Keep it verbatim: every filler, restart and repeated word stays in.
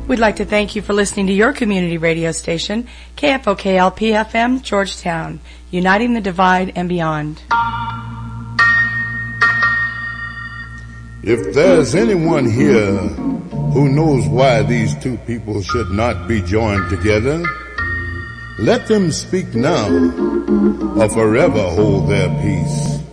We'd like to thank you for listening to your community radio station, K F O K L P F M, Georgetown, uniting the divide and beyond. If there's anyone here who knows why these two people should not be joined together, let them speak now or forever hold their peace.